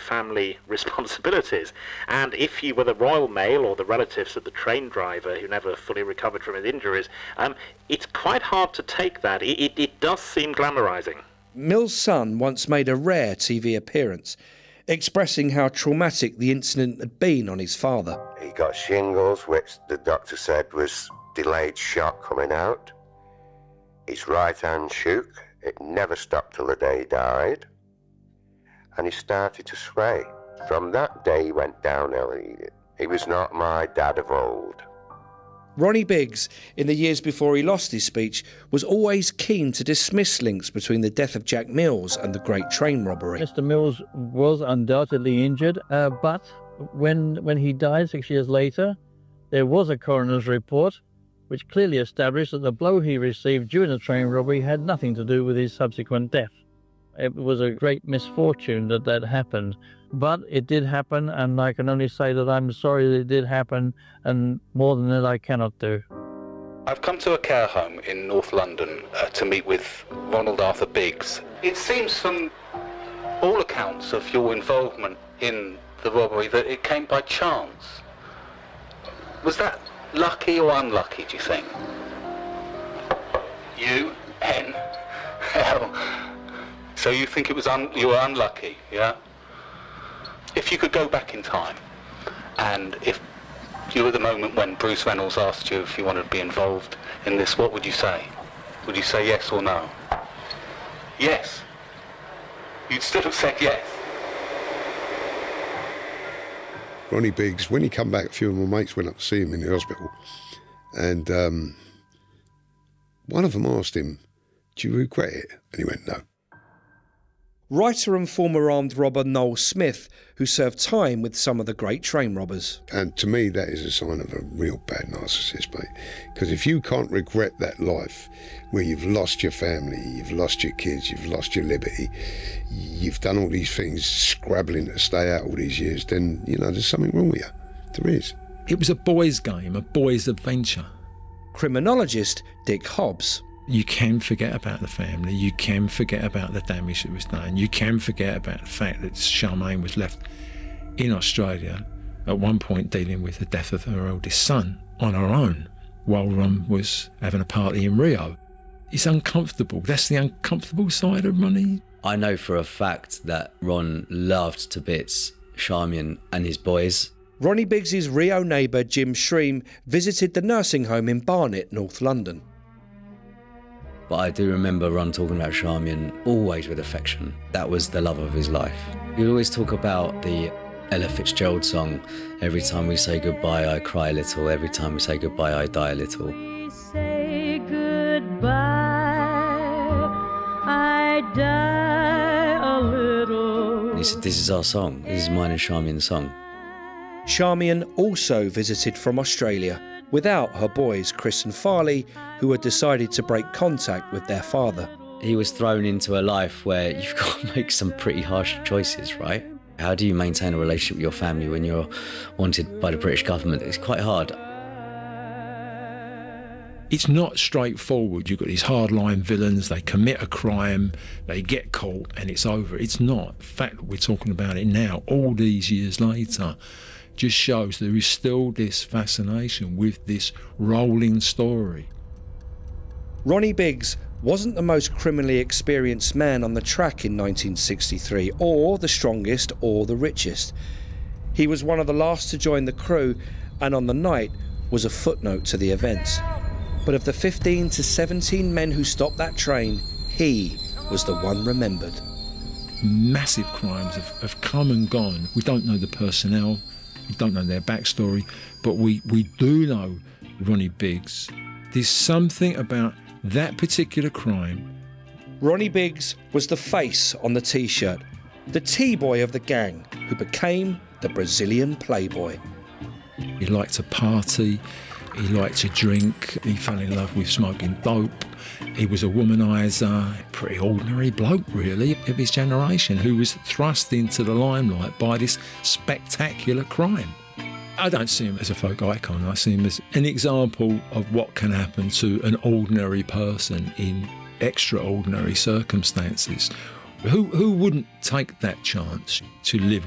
family responsibilities. And if you were the Royal Mail or the relatives of the train driver who never fully recovered from his injuries, it's quite hard to take that. It does seem glamorising. Mill's son once made a rare TV appearance, expressing how traumatic the incident had been on his father. He got shingles, which the doctor said was delayed shock coming out. His right hand shook. It never stopped till the day he died. And he started to sway. From that day he went downhill. He was not my dad of old. Ronnie Biggs, in the years before he lost his speech, was always keen to dismiss links between the death of Jack Mills and the Great Train Robbery. Mr. Mills was undoubtedly injured, but when he died 6 years later, there was a coroner's report which clearly established that the blow he received during the train robbery had nothing to do with his subsequent death. It was a great misfortune that happened, but it did happen, and I can only say that I'm sorry that it did happen, and more than that I cannot do. I've come to a care home in North London to meet with Ronald Arthur Biggs. It seems from all accounts of your involvement in the robbery that it came by chance. Was that lucky or unlucky, do you think? Hell. So you think it was you were unlucky, yeah? If you could go back in time, and if you were at the moment when Bruce Reynolds asked you if you wanted to be involved in this, what would you say? Would you say yes or no? Yes. You'd still have said yes. Ronnie Biggs, when he come back, a few of my mates went up to see him in the hospital, and one of them asked him, "Do you regret it?" And he went, "No." Writer and former armed robber Noel Smith, who served time with some of the great train robbers. And to me, that is a sign of a real bad narcissist, mate. Because if you can't regret that life where you've lost your family, you've lost your kids, you've lost your liberty, you've done all these things, scrabbling to stay out all these years, then, you know, there's something wrong with you. There is. It was a boy's game, a boy's adventure. Criminologist Dick Hobbs. You can forget about the family, you can forget about the damage that was done, you can forget about the fact that Charmaine was left in Australia at one point dealing with the death of her eldest son on her own while Ron was having a party in Rio. It's uncomfortable. That's the uncomfortable side of Ronnie. I know for a fact that Ron loved to bits Charmian and his boys. Ronnie Biggs' Rio neighbour Jim Shreem visited the nursing home in Barnet, North London. But I do remember Ron talking about Charmian always with affection. That was the love of his life. He'd always talk about the Ella Fitzgerald song, "Every time we say goodbye, I cry a little. Every time we say goodbye, I die a little." We say goodbye, I die a little. And he said, "This is our song. This is mine and Charmian's song." Charmian also visited from Australia without her boys Chris and Farley, who had decided to break contact with their father. He was thrown into a life where you've got to make some pretty harsh choices, right? How do you maintain a relationship with your family when you're wanted by the British government? It's quite hard. It's not straightforward. You've got these hardline villains, they commit a crime, they get caught, and it's over. It's not. The fact that we're talking about it now, all these years later, just shows there is still this fascination with this rolling story. Ronnie Biggs wasn't the most criminally experienced man on the track in 1963, or the strongest or the richest. He was one of the last to join the crew, and on the night was a footnote to the events. But of the 15 to 17 men who stopped that train, he was the one remembered. Massive crimes have come and gone. We don't know the personnel, we don't know their backstory, but we do know Ronnie Biggs. There's something about that particular crime. Ronnie Biggs was the face on the T-shirt, the T-boy of the gang, who became the Brazilian playboy. He liked to party, he liked to drink, he fell in love with smoking dope. He was a womanizer, pretty ordinary bloke really of his generation, who was thrust into the limelight by this spectacular crime. I don't see him as a folk icon, I see him as an example of what can happen to an ordinary person in extraordinary circumstances. Who wouldn't take that chance to live